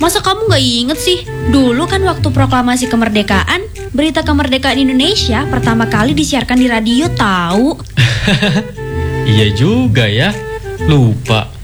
Masa kamu gak inget sih? Dulu kan waktu proklamasi kemerdekaan, berita kemerdekaan Indonesia pertama kali disiarkan di radio tahu. Iya juga ya, lupa.